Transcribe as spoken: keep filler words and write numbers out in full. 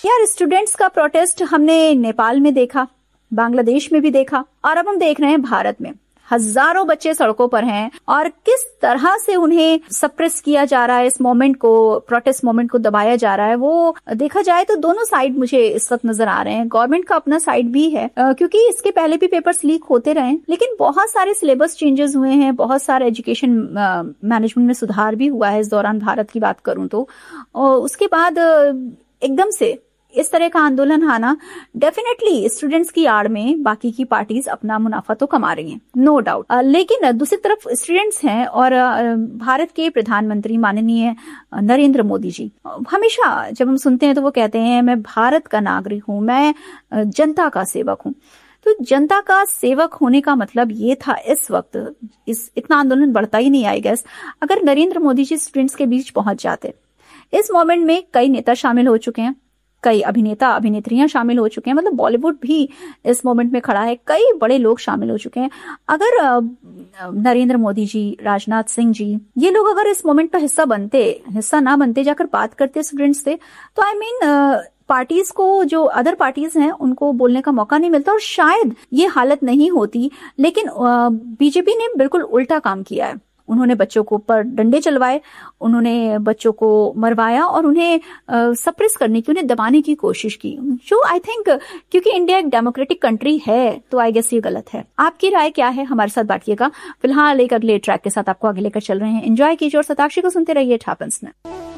यार स्टूडेंट्स का प्रोटेस्ट हमने नेपाल में देखा, बांग्लादेश में भी देखा, और अब हम देख रहे हैं भारत में। हजारों बच्चे सड़कों पर हैं और किस तरह से उन्हें सप्रेस किया जा रहा है, इस मोमेंट को, प्रोटेस्ट मोमेंट को दबाया जा रहा है। वो देखा जाए तो दोनों साइड मुझे इस वक्त नजर आ रहे हैं। गवर्नमेंट का अपना साइड भी है, क्योंकि इसके पहले भी पेपर्स लीक होते रहे, लेकिन बहुत सारे सिलेबस चेंजेस हुए हैं, बहुत सारे एजुकेशन मैनेजमेंट में सुधार भी हुआ है इस दौरान, भारत की बात करूं तो। और उसके बाद एकदम से इस तरह का आंदोलन आना, डेफिनेटली स्टूडेंट्स की आड़ में बाकी की पार्टीज अपना मुनाफा तो कमा रही हैं, नो डाउट। लेकिन दूसरी तरफ स्टूडेंट्स हैं और भारत के प्रधानमंत्री माननीय नरेंद्र मोदी जी, हमेशा जब हम सुनते हैं तो वो कहते हैं मैं भारत का नागरिक हूं, मैं जनता का सेवक हूं। तो जनता का सेवक होने का मतलब ये था इस वक्त, इस इतना आंदोलन बढ़ता ही नहीं, आई गेस, अगर नरेंद्र मोदी जी स्टूडेंट्स के बीच पहुंच जाते। इस मोमेंट में कई नेता शामिल हो चुके हैं, कई अभिनेता अभिनेत्रियां शामिल हो चुके हैं, मतलब बॉलीवुड भी इस मोमेंट में खड़ा है, कई बड़े लोग शामिल हो चुके हैं। अगर नरेंद्र मोदी जी, राजनाथ सिंह जी, ये लोग अगर इस मोमेंट का हिस्सा बनते, हिस्सा ना बनते, जाकर बात करते स्टूडेंट्स से, तो आई मीन पार्टीज को, जो अदर पार्टीज हैं, उनको बोलने का मौका नहीं मिलता और शायद ये हालत नहीं होती। लेकिन बीजेपी ने बिल्कुल उल्टा काम किया है। उन्होंने बच्चों को ऊपर डंडे चलवाए, उन्होंने बच्चों को मरवाया और उन्हें सप्रेस करने की, उन्हें दबाने की कोशिश की, जो आई थिंक, क्योंकि इंडिया एक डेमोक्रेटिक कंट्री है तो आई गेस ये गलत है। आपकी राय क्या है, हमारे साथ बांटिएगा। फिलहाल एक अगले ट्रैक के साथ आपको आगे लेकर चल रहे हैं, एंजॉय कीजिए और सताक्षी को सुनते रहिए। इट हैपेंस में।